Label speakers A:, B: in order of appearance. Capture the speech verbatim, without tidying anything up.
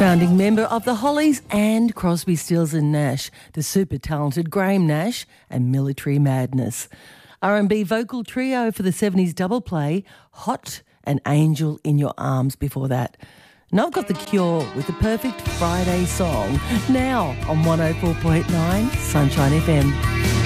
A: Founding member of the Hollies and Crosby, Stills and Nash, the super talented Graham Nash and Military Madness. R and B vocal trio for the seventies double play, Hot and Angel in Your Arms before that. And I've got The Cure with the perfect Friday song now on one oh four point nine Sunshine F M.